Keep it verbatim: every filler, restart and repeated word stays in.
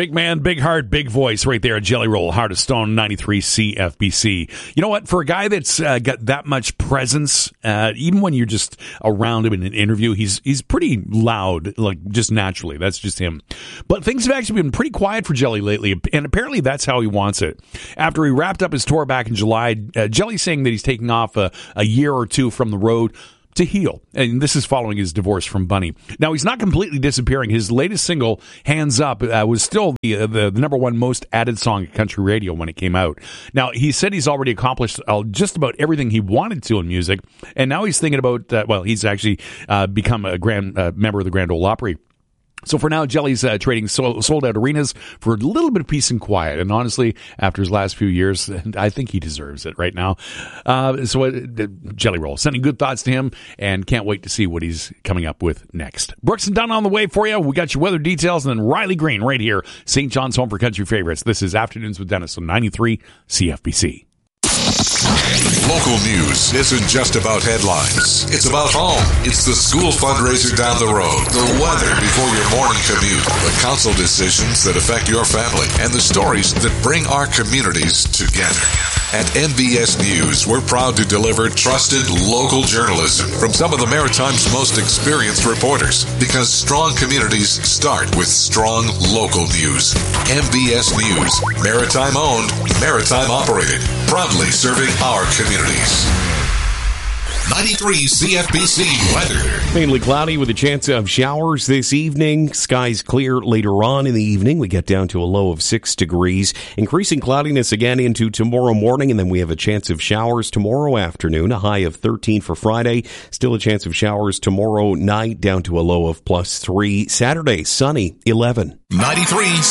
Big man, big heart, big voice right there at Jelly Roll, Heart of Stone, ninety-three C F B C. You know what? For a guy that's uh, got that much presence, uh, even when you're just around him in an interview, he's he's pretty loud, like just naturally. That's just him. But things have actually been pretty quiet for Jelly lately, and apparently that's how he wants it. After he wrapped up his tour back in July, uh, Jelly's saying that he's taking off a, a year or two from the road to heal. And this is following his divorce from Bunny. Now, he's not completely disappearing. His latest single, Hands Up, uh, was still the, uh, the the number one most added song at country radio when it came out. Now, he said he's already accomplished uh, just about everything he wanted to in music, and now he's thinking about, uh, well, he's actually uh, become a grand uh, member of the Grand Ole Opry. So for now, Jelly's uh, trading sold, sold out arenas for a little bit of peace and quiet. And honestly, after his last few years, I think he deserves it right now. Uh, so uh, Jelly Roll, sending good thoughts to him, and can't wait to see what he's coming up with next. Brooks and Dunn on the way for you. We got your weather details, and then Riley Green right here, Saint John's Home for Country Favorites. This is Afternoons with Dennis on ninety-three C F B C. Local news isn't just about headlines. It's about home. It's the school fundraiser down the road, the weather before your morning commute, the council decisions that affect your family, and the stories that bring our communities together. At M B S News, we're proud to deliver trusted local journalism from some of the Maritime's most experienced reporters, because strong communities start with strong local news. M B S News, Maritime owned, Maritime operated, proudly serving our communities. ninety-three C F B C weather. Mainly cloudy with a chance of showers this evening. Skies clear later on in the evening. We get down to a low of six degrees. Increasing cloudiness again into tomorrow morning, and then we have a chance of showers tomorrow afternoon. A high of thirteen for Friday. Still a chance of showers tomorrow night, down to a low of plus three. Saturday, sunny, eleven. ninety-three